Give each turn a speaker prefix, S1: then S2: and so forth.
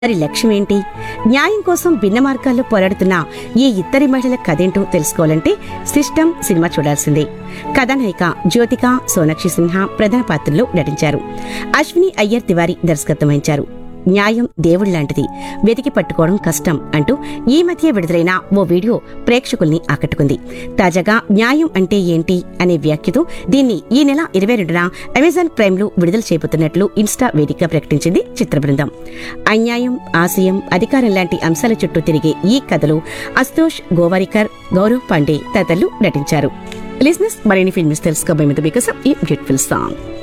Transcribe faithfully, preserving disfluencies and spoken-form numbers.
S1: వారి లక్ష్యం ఏంటి? న్యాయం కోసం భిన్న మార్గాల్లో పోరాడుతున్న ఈ ఇద్దరి మహిళల కథేంటో తెలుసుకోవాలంటే సిస్టమ్ సినిమా చూడాల్సిందే. కథానాయిక జ్యోతిక సోనాక్షి సిన్హా ప్రధాన పాత్రలో నటించారు. అశ్విని అయ్యర్ తివారీ దర్శకత్వం వహించారు. న్యాయం దేవుళ్లాంటిది, వెతికి పట్టుకోవడం కష్టం అంటూ ఈ మధ్య విడుదలైన ఓ వీడియో ప్రేక్షకుల్ని ఆకట్టుకుంది. తాజాగా న్యాయం అంటే ఏంటి అనే వ్యాఖ్యతో దీన్ని ఈ నెల ఇరవై రెండున అమెజాన్ ప్రైమ్ లో విడుదల చేయబోతున్నట్లు ఇన్స్టా వేదికగా ప్రకటించింది చిత్ర బృందం. అన్యాయం, ఆశయం, అధికారం లాంటి అంశాల చుట్టూ తిరిగే ఈ కథలో అశుతోష్ గోవారికర్, గౌరవ్ పాండే తదితరులు నటించారు. లిజనర్స్, మరిన్ని ఫిల్మ్స్ తెలుసుకోబోయే ముందు మీకోసం ఈ బ్యూటిఫుల్ సాంగ్.